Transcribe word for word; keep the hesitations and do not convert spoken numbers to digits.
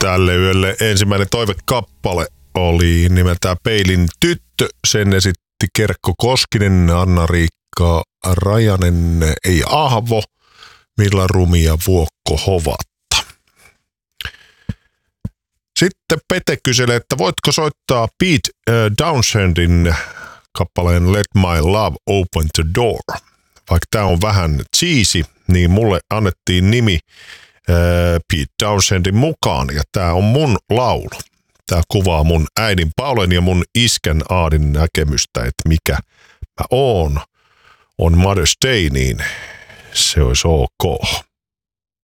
tälle yölle ensimmäinen toivekappale oli nimeltään Peilin tyttö. Sen esitti Kerkko Koskinen, Anna-Riikka Rajanen, ei Ahvo, Milla Rumi ja Vuokko Hovatta. Sitten Pete kyselee, että voitko soittaa Pete uh, Townshendin kappaleen Let My Love Open the Door. Vaikka tää on vähän cheesy, niin mulle annettiin nimi uh, Pete Townshendin mukaan ja tää on mun laulu. Tää kuvaa mun äidin Paulen ja mun iskän Aadin näkemystä, että mikä mä oon. On Mother's Day, niin se olisi ok.